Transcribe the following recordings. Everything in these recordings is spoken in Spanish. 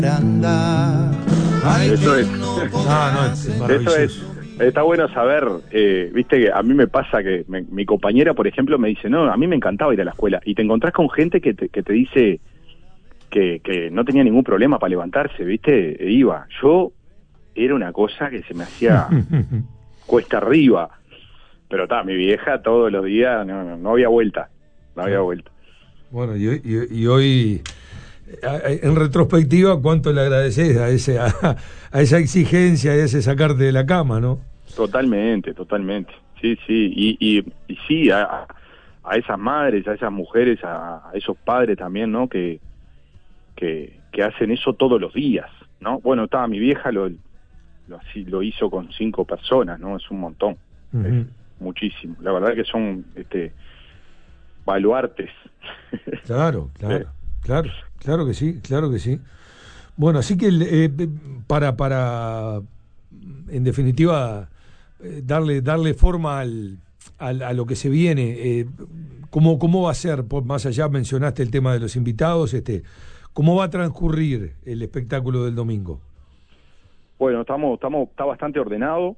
Eso es. Es maravilloso. Eso es. Está bueno saber, viste que a mí me pasa que mi compañera, por ejemplo, me dice, no, a mí me encantaba ir a la escuela, y te encontrás con gente que te dice que no tenía ningún problema para levantarse, viste, e iba. Yo era una cosa que se me hacía cuesta arriba, pero mi vieja todos los días no había vuelta, no había vuelta. Bueno, y hoy, en retrospectiva, ¿cuánto le agradeces a esa exigencia y a ese sacarte de la cama, no? Totalmente. Sí. Y sí, a esas madres, a esas mujeres, a esos padres también, ¿no? Que hacen eso todos los días, ¿no? Bueno, mi vieja lo hizo con 5 personas, ¿no? Es un montón, es muchísimo. La verdad que son baluartes. Claro que sí. Bueno, así que para en definitiva darle forma a lo que se viene, ¿cómo va a ser? Más allá mencionaste el tema de los invitados, ¿cómo va a transcurrir el espectáculo del domingo? Bueno, está bastante ordenado.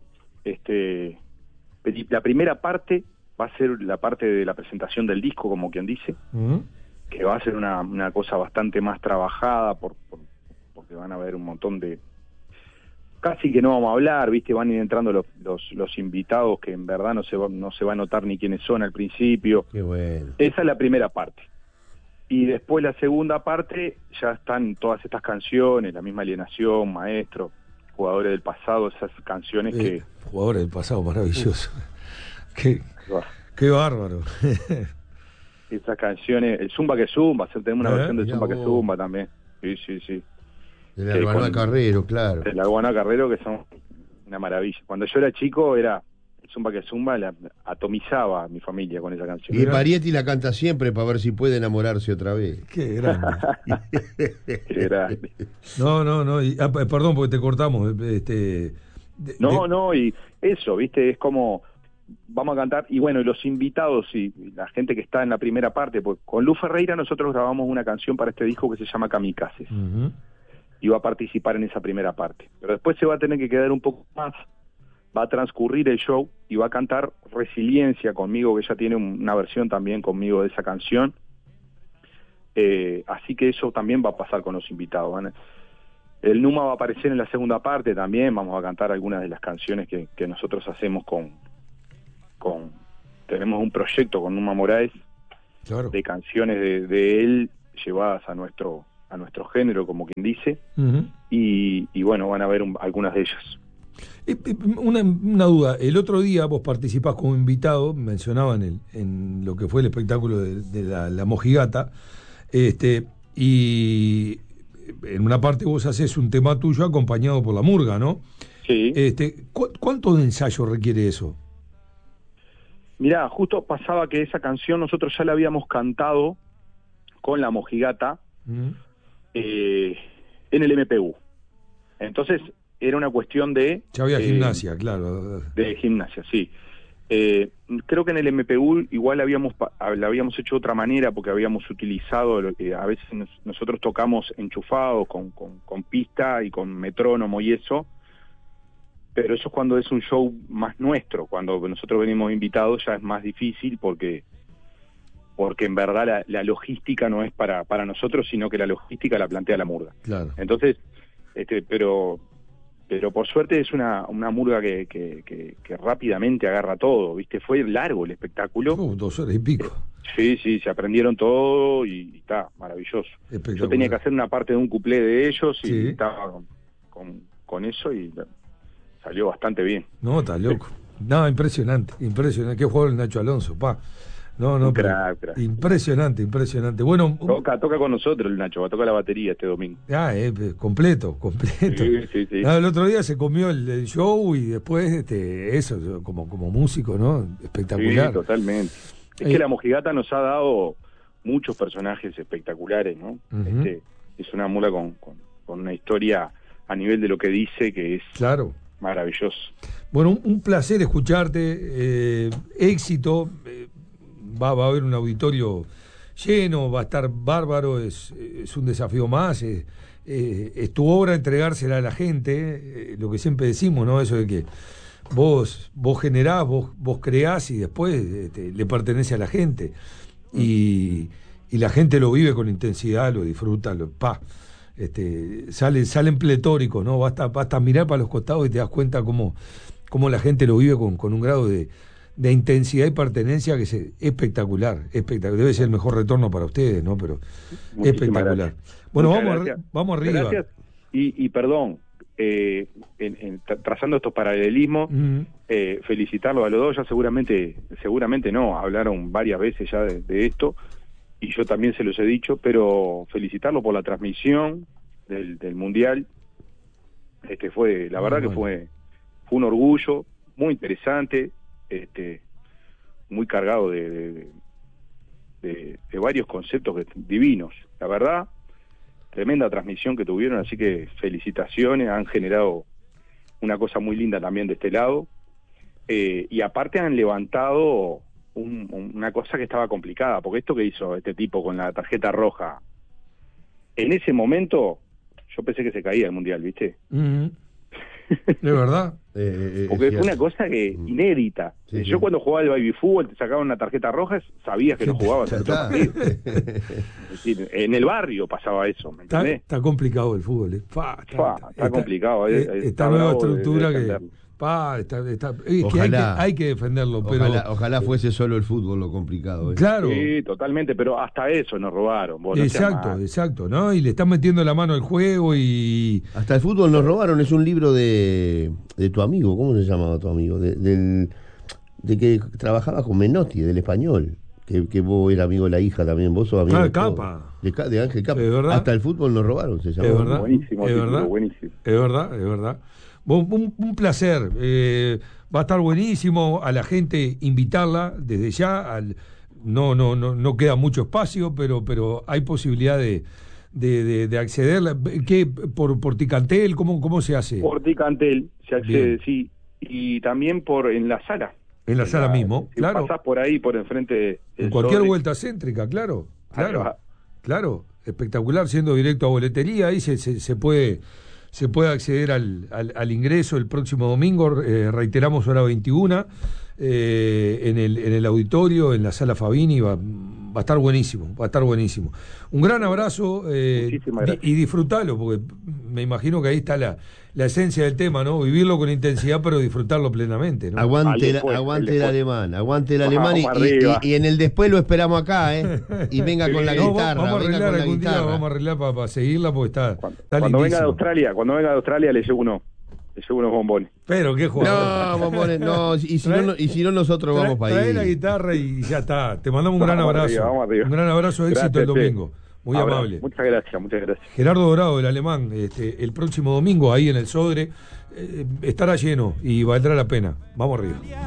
La primera parte va a ser la parte de la presentación del disco, como quien dice, que va a ser una cosa bastante más trabajada porque van a haber un montón de... Casi que no vamos a hablar, ¿viste? Van a ir entrando los invitados que en verdad no se va a notar ni quiénes son al principio. Qué bueno. Esa es la primera parte. Y después la segunda parte ya están todas estas canciones, la misma Alienación, Maestro, Jugadores del Pasado, esas canciones que... Jugadores del Pasado, maravilloso. Qué bárbaro. Esas canciones, el Zumba que Zumba, tenemos una versión del Zumba que Zumba también. Sí. De la Guaná Carrero, claro. De la Guaná Carrero, que son una maravilla. Cuando yo era chico, era el Zumba que Zumba, atomizaba a mi familia con esa canción. Y Marietti la canta siempre para ver si puede enamorarse otra vez. Qué grande. Qué grande. No. Perdón, porque te cortamos. Y eso, ¿viste? Es como... Vamos a cantar, y bueno, y los invitados y la gente que está en la primera parte, pues con Lu Ferreira nosotros grabamos una canción para este disco que se llama Kamikazes, y va a participar en esa primera parte, pero después se va a tener que quedar un poco más, va a transcurrir el show y va a cantar Resiliencia conmigo, que ella tiene una versión también conmigo de esa canción, así que eso también va a pasar con los invitados, ¿vale? El Numa va a aparecer en la segunda parte también, vamos a cantar algunas de las canciones que nosotros hacemos tenemos un proyecto con Numa Moraes, claro, de canciones de él llevadas a nuestro género, como quien dice, y bueno, van a ver algunas de ellas. Una duda, el otro día vos participás como invitado, mencionaban en lo que fue el espectáculo de la Mojigata, y en una parte vos haces un tema tuyo acompañado por la murga, ¿no? Sí. ¿Cuánto de ensayo requiere eso? Mirá, justo pasaba que esa canción nosotros ya la habíamos cantado con la Mojigata en el MPU. Entonces era una cuestión de... Ya había gimnasia, claro. De gimnasia, sí. Creo que en el MPU igual la habíamos hecho de otra manera porque habíamos utilizado, a veces nosotros tocamos enchufados con pista y con metrónomo y eso, pero eso es cuando es un show más nuestro. Cuando nosotros venimos invitados ya es más difícil porque en verdad la logística no es para nosotros, sino que la logística la plantea la murga. Claro. Entonces, pero por suerte es una murga que rápidamente agarra todo, ¿viste? Fue largo el espectáculo. 2 horas y pico. Sí, se aprendieron todo y está maravilloso. Yo tenía que hacer una parte de un cuplé de ellos y estaba con eso y salió bastante bien. No, está loco. No, impresionante. Qué jugador el Nacho Alonso, pa. No, crack. Impresionante. Bueno, toca con nosotros el Nacho, va a tocar la batería este domingo. Completo. Sí. No, el otro día se comió el show y después eso, como músico, ¿no? Espectacular. Sí, totalmente. Es que la Mojigata nos ha dado muchos personajes espectaculares, ¿no? Es una mula con una historia a nivel de lo que dice que es... Claro. Maravilloso. Bueno, un placer escucharte, éxito, va a haber un auditorio lleno, va a estar bárbaro, es un desafío más, es tu obra entregársela a la gente, lo que siempre decimos, ¿no? Eso de que vos generás, vos creás y después le pertenece a la gente. Y la gente lo vive con intensidad, lo disfruta, salen pletóricos, ¿no? Basta mirar para los costados y te das cuenta cómo la gente lo vive con un grado de intensidad y pertenencia que es espectacular. Debe ser el mejor retorno para ustedes, ¿no? Pero muchísimas espectacular. Gracias. Bueno, Muchas vamos arriba. Gracias. Y perdón, trazando estos paralelismos, felicitarlos a los dos. Ya seguramente no, hablaron varias veces ya de esto, y yo también se los he dicho, pero felicitarlos por la transmisión del Mundial. La verdad que fue un orgullo, muy interesante, muy cargado de varios conceptos divinos, la verdad. Tremenda transmisión que tuvieron, así que felicitaciones, han generado una cosa muy linda también de este lado, y aparte han levantado una cosa que estaba complicada, porque esto que hizo este tipo con la tarjeta roja, en ese momento yo pensé que se caía el Mundial, ¿viste? De verdad. Porque fue una cosa inédita. Sí, yo sí. cuando jugaba el baby fútbol, te sacaban una tarjeta roja, sabías que no jugabas en otro partido. Es decir, en el barrio pasaba eso, ¿me entendés? Está complicado el fútbol. Está complicado. Esta nueva bravo estructura de que... defenderlo. Es que Ojalá. hay que defenderlo, pero... Ojalá fuese solo el fútbol lo complicado. Claro. Sí, totalmente, pero hasta eso nos robaron. Vos, no seas mal. Exacto, ¿no? Y le están metiendo la mano al juego y... Hasta el fútbol nos robaron, es un libro de tu amigo, ¿cómo se llamaba tu amigo? De que trabajaba con Menotti, del español, que vos eras amigo de la hija también, vos sos amigo de Capa. de Ángel Capa. ¿Es verdad? Hasta el fútbol nos robaron, se llamaba. Es verdad. Buenísimo, ¿Es título, verdad? buenísimo. Es verdad. Un placer. Va a estar buenísimo a la gente invitarla desde ya. No queda mucho espacio, pero hay posibilidad de acceder. ¿Qué? ¿Por Ticantel? ¿Cómo se hace? Por Ticantel se accede, Bien. sí. Y también en la sala. En la sala mismo, Si claro. pasás por ahí, por enfrente. En cualquier vuelta céntrica, claro. Espectacular, siendo directo a boletería, ahí se puede acceder al ingreso el próximo domingo, reiteramos, hora 21, en el auditorio, en la sala Fabini. Va a estar buenísimo. Un gran abrazo, Muchísimas gracias. y disfrutalo, porque me imagino que ahí está la esencia del tema, ¿no? Vivirlo con intensidad, pero disfrutarlo plenamente, ¿no? Aguante el Después. alemán Vamos arriba. y en el después lo esperamos acá, y venga con la No, guitarra. vamos a venga arreglar con la algún día, guitarra. vamos a arreglar para seguirla, porque está Cuando lindísimo. venga de Australia le llevo unos bombones. Pero qué jugador. No, bombones, no, y si no nosotros vamos para Trae ahí. la guitarra y ya está. Te mandamos un gran Vamos abrazo. arriba, vamos arriba. Un gran abrazo, éxito Gracias, el domingo. Muy Abrazo. amable. Muchas gracias. Gerardo Dorado, el alemán, el próximo domingo ahí en el Sodre, estará lleno y valdrá la pena. Vamos arriba.